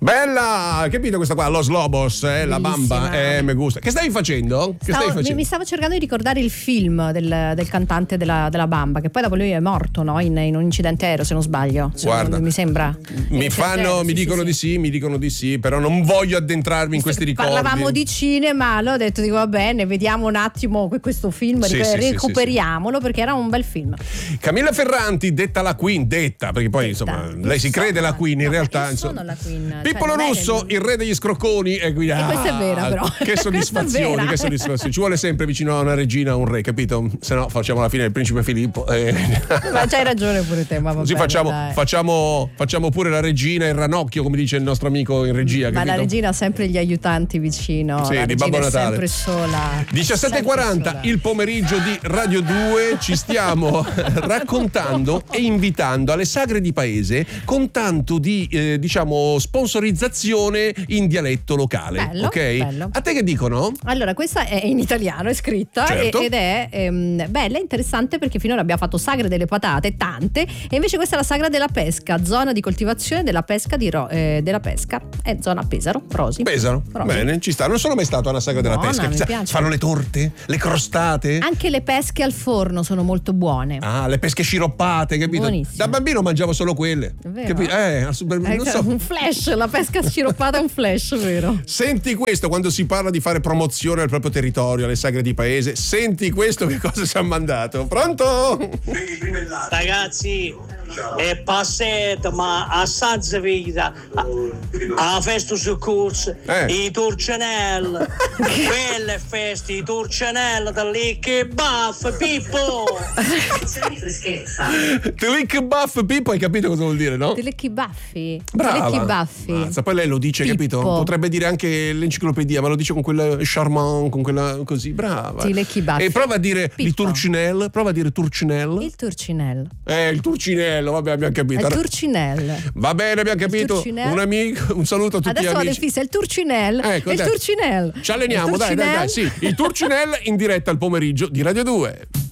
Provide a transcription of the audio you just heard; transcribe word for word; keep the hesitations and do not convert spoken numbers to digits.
Bella, capito questa qua? Los Lobos, eh, la bamba, eh, me gusta. Che stavi facendo? Che Stavo, stavi facendo? Mi, mi stavo cercando di ricordare il film del, del cantante della, della bamba, che poi dopo lui è morto, no? In, in un incidente aereo, se non sbaglio. Se Guarda, non, mi sembra. Mi fanno, aereo, mi sì, dicono sì, di sì, mi dicono di sì, però non voglio addentrarmi in questi ricordi. Parlavamo di cinema, allora ho detto, dico, va bene, vediamo un attimo questo film, sì, ric- sì, recuperiamolo sì, sì. perché era un bel film. Camilla Ferranti, detta la Queen, detta, perché poi detta. insomma, non lei si crede la Queen, in no, realtà. Insomma. Sono la Queen. Pippolo cioè, Russo, il re degli scrocconi, e qui, e ah, questa è vera, però. Che soddisfazione, che soddisfazione. Ci vuole sempre vicino a una regina o un re, capito? Se no facciamo la fine del principe Filippo. Eh. Ma c'hai ragione pure te, ma va Così bene, facciamo, dai. facciamo, facciamo pure la regina e il ranocchio, come dice il nostro amico in regia. Ma capito? la regina ha sempre gli aiutanti vicino. Sì, la di regina Babbo è Natale. sempre sola. diciassette e quaranta, il pomeriggio di Radio due, ci stiamo raccontando e invitando alle sagre di paese con tanto di eh, diciamo sponsorizzazione in dialetto locale. Bello, ok? bello. A te che dicono? Allora, questa è in italiano, è scritta, certo. ed è ehm, bella, interessante, perché finora abbiamo fatto sagre delle patate, tante, e invece questa è la sagra della pesca, zona di coltivazione della pesca di Ro- eh, della pesca, è zona Pesaro, Rosi. Pesaro, Rosi. Bene, ci sta. Non sono mai stato alla sagra della Buona, pesca. mi Chissà, piace. fanno le torte, le crostate. Anche le pesche al forno sono molto buone. Ah, le pesche sciroppate, capito? Buonissime. Da bambino mangiavo solo quelle. È vero? Capito? Eh, al super- non so. Un flash, la pesca sciroppata è un flash, vero? Senti questo, quando si parla di fare promozione al proprio territorio, alle sagre di paese, senti questo che cosa ci ha mandato. Pronto? Ragazzi, è passetto, ma a Sanza Vita, a festa su corso, Eh. i Turcinell, quelle feste, i Turcinell, da lì che baff, Pippo! Te lick buff, Pippo, hai capito cosa vuol dire, no? Te lecchi baffi. Brava. Te lecchi baffi. Mazza, poi lei lo dice, Pippo. capito? Potrebbe dire anche l'enciclopedia, ma lo dice con quella charmant, con quella così, brava. Ti lecchi i baffi. E prova a dire Pippo. il Turcinell, prova a dire Turcinell. Il Turcinell. Eh, il Turcinello, vabbè, abbiamo capito. Il Turcinell. Va bene, abbiamo capito. Turcinell. Un amico, un saluto a tutti Adesso gli vado in amici. fissa, il Turcinell. Ecco, il dai. Turcinell. Ci alleniamo, Il dai, dai, dai, Turcinell. sì. Il Turcinell in diretta al pomeriggio di Radio due.